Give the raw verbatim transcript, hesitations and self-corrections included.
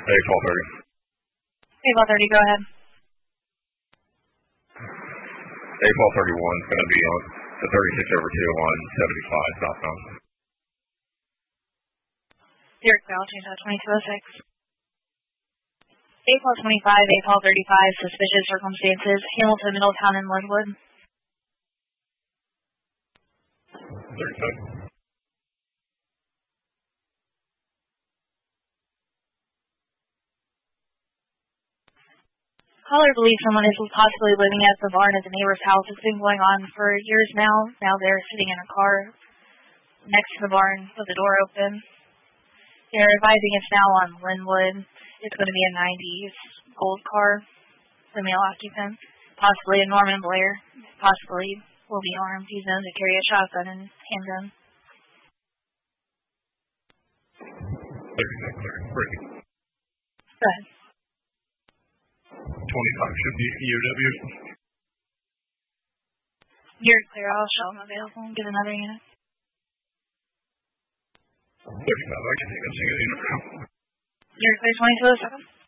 A twelve thirty. A twelve thirty, go ahead. A twelve thirty-one is going to be on the thirty-six over two on seventy-five southbound. Zero, I'll change that, twenty-two oh six. A twelve twenty-five, A twelve thirty-five, suspicious circumstances, Hamilton, Middletown, and Linwood. thirty-six. Caller believes someone is possibly living at the barn at the neighbor's house. It's been going on for years now. Now they're sitting in a car next to the barn with the door open. They're advising it's now on Linwood. It's going to be a nineties gold car, the male occupant, possibly a Norman Blair, possibly will be armed. He's known to carry a shotgun and handgun. thirty-six, thirty-three. Go ahead. twenty-five should be U W. You're clear. I'll show them available and get another unit. thirty-five, I can take a single unit now. You're clear, twenty-two oh seven.